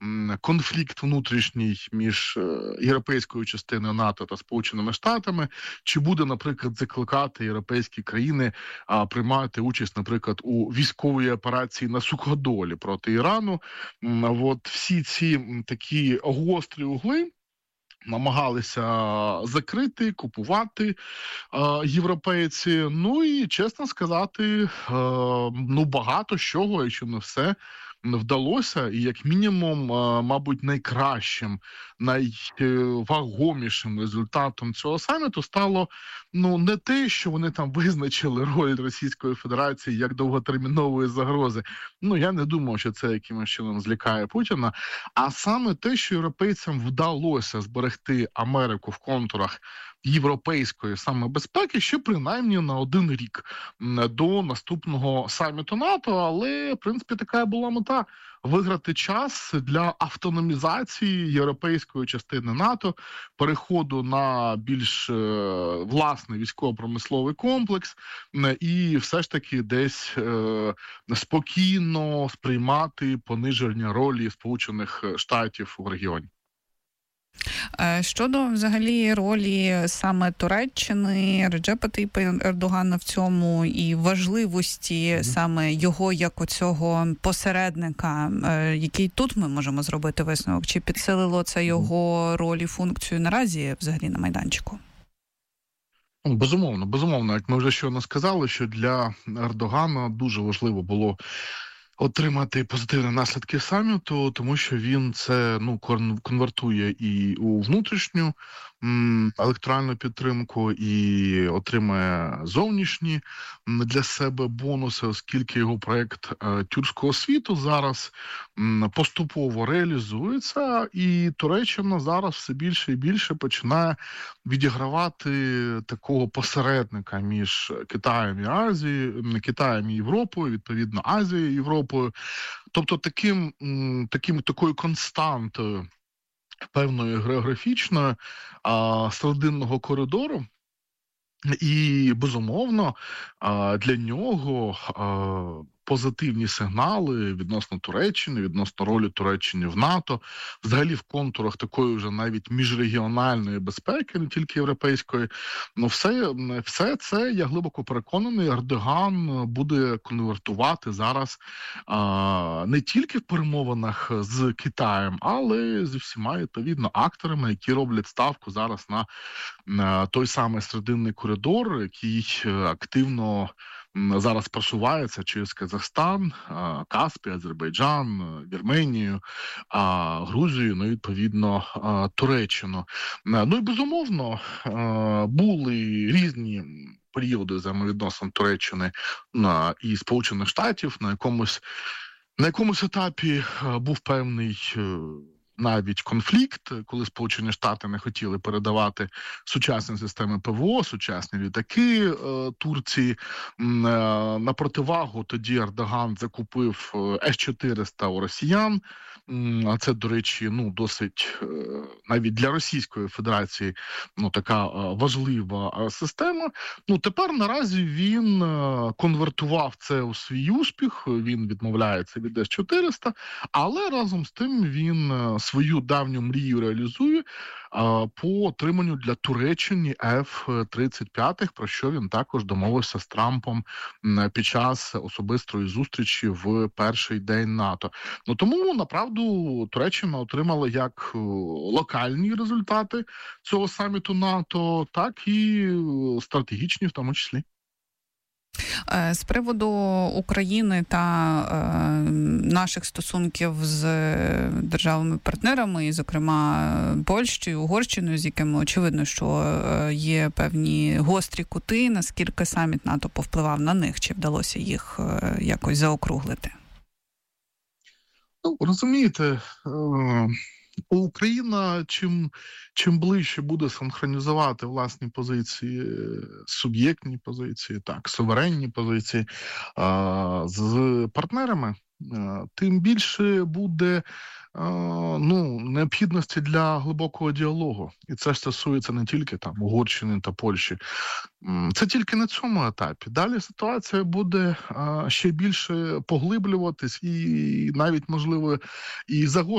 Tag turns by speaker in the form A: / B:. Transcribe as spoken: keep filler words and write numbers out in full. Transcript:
A: конфлікт внутрішній між європейською частиною НАТО та Сполученими Штатами, чи буде, наприклад, закликати європейські країни а, приймати участь, наприклад, у військовій операції на суходолі проти Ірану. От всі ці такі гострі угли намагалися закрити, купувати е, європейці. Ну і, чесно сказати, е, ну багато з чого, якщо не все, не вдалося. І як мінімум, е, мабуть, найкращим, найвагомішим результатом цього саміту стало ну не те, що вони там визначили роль Російської Федерації як довготермінової загрози. Ну я не думав, що це якимось чином злякає Путіна, а саме те, що європейцям вдалося зберегти Америку в контурах європейської саме безпеки ще принаймні на один рік до наступного саміту НАТО, але в принципі така була мета – виграти час для автономізації європейської частини НАТО, переходу на більш е, власний військово-промисловий комплекс е, і все ж таки десь е, спокійно сприймати пониження ролі Сполучених Штатів у регіоні.
B: Щодо взагалі ролі саме Туреччини, Реджепа Тайпа Ердогана в цьому і важливості mm-hmm. саме його як оцього посередника, який тут ми можемо зробити висновок, чи підсилило це його роль і функцію наразі взагалі на майданчику?
A: Безумовно, безумовно. Як ми вже щойно сказали, що для Ердогана дуже важливо було отримати позитивні наслідки саміту, тому що він це ну конвертує і у внутрішню м, електоральну підтримку, і отримає зовнішні м, для себе бонуси, оскільки його проєкт е, тюркського світу зараз м, поступово реалізується, і Туреччина зараз все більше і більше починає відігравати такого посередника між Китаєм і Азією, Китаєм і Європою, відповідно Азією і Європою. Тобто таким, таким такою константою певною географічною а, серединного коридору. І, безумовно, а, для нього а, позитивні сигнали відносно Туреччини, відносно ролі Туреччини в НАТО, взагалі в контурах такої вже навіть міжрегіональної безпеки, не тільки європейської. Ну, все, все це, я глибоко переконаний, Ердоган буде конвертувати зараз а, не тільки в перемовинах з Китаєм, але зі всіма, відповідно, акторами, які роблять ставку зараз на, на той самий серединний коридор, який активно зараз просувається через Казахстан, Каспій, Азербайджан, Вірменію, Грузію, ну, відповідно, Туреччину. Ну і, безумовно, були різні періоди взаємовідносин Туреччини і Сполучених Штатів. На якомусь, на якомусь етапі був певний навіть конфлікт, коли Сполучені Штати не хотіли передавати сучасні системи ПВО, сучасні літаки е, Турції. Е, на противагу тоді Ердоган закупив С чотириста у росіян. А це, до речі, ну досить е, навіть для Російської Федерації ну така е, важлива система. Ну тепер наразі він е, конвертував це у свій успіх. Він відмовляється від С чотириста, але разом з тим він е, свою давню мрію реалізує а, по отриманню для Туреччини Ф тридцять п'ять, про що він також домовився з Трампом під час особистої зустрічі в перший день НАТО. Ну тому, направду, Туреччина отримала як локальні результати цього саміту НАТО, так і стратегічні в тому числі.
B: З приводу України та е, наших стосунків з державами-партнерами, і, зокрема, Польщею, Угорщиною, з якими очевидно, що є певні гострі кути, наскільки саміт НАТО повпливав на них, чи вдалося їх е, якось заокруглити?
A: Ну, розумієте, е- Україна чим, чим ближче буде синхронізувати власні позиції, суб'єктні позиції, так, суверенні позиції а, з партнерами, а, тим більше буде а, ну, необхідності для глибокого діалогу. І це стосується не тільки там Угорщини та Польщі. Це тільки на цьому етапі. Далі ситуація буде а, ще більше поглиблюватись і навіть, можливо, і загострюватись.